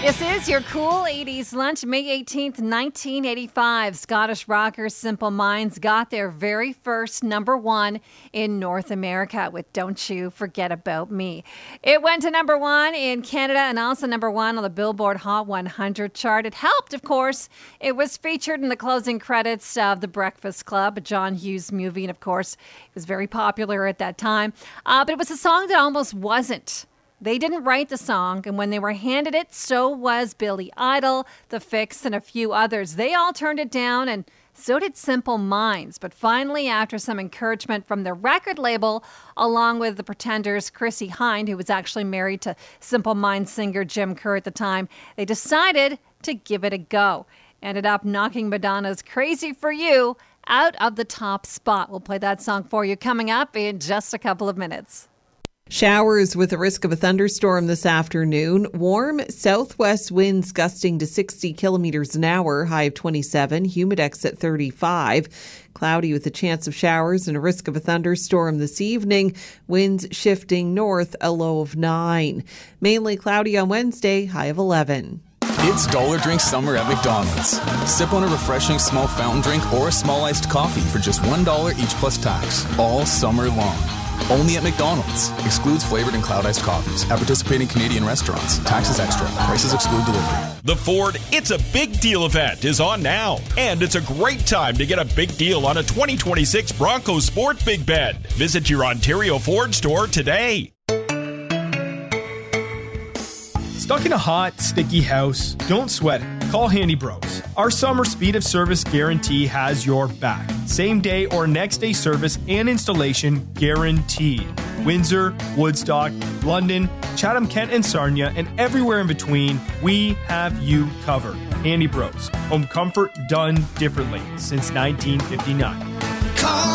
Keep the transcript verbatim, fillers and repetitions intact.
This is your cool eighties lunch. May eighteenth, nineteen eighty-five. Scottish rockers Simple Minds got their very first number one in North America with Don't You Forget About Me. It went to number one in Canada and also number one on the Billboard Hot one hundred chart. It helped, of course. It was featured in the closing credits of The Breakfast Club, a John Hughes movie, and of course, it was very popular at that time. Uh, but it was a song that almost wasn't. They didn't write the song, and when they were handed it, so was Billy Idol, The Fix, and a few others. They all turned it down, and so did Simple Minds. But finally, after some encouragement from their record label, along with the Pretenders' Chrissie Hynde, who was actually married to Simple Minds singer Jim Kerr at the time, they decided to give it a go. Ended up knocking Madonna's Crazy for You out of the top spot. We'll play that song for you coming up in just a couple of minutes. Showers with a risk of a thunderstorm this afternoon. Warm southwest winds gusting to sixty kilometers an hour, high of twenty-seven, humidex at thirty-five. Cloudy with a chance of showers and a risk of a thunderstorm this evening. Winds shifting north, a low of nine. Mainly cloudy on Wednesday, high of eleven. It's Dollar Drink Summer at McDonald's. Sip on a refreshing small fountain drink or a small iced coffee for just one dollar each plus tax, all summer long. Only at McDonald's. Excludes flavored and cloud iced coffees. At participating Canadian restaurants. Taxes extra. Prices exclude delivery. The Ford It's a Big Deal event is on now. And it's a great time to get a big deal on a twenty twenty-six Bronco Sport Big Bed. Visit your Ontario Ford store today. Stuck in a hot, sticky house? Don't sweat it. Call Handy Bros. Our summer speed of service guarantee has your back. Same day or next day service and installation guaranteed. Windsor, Woodstock, London, Chatham-Kent and Sarnia, and everywhere in between, we have you covered. Handy Bros. Home comfort done differently since nineteen fifty-nine. Call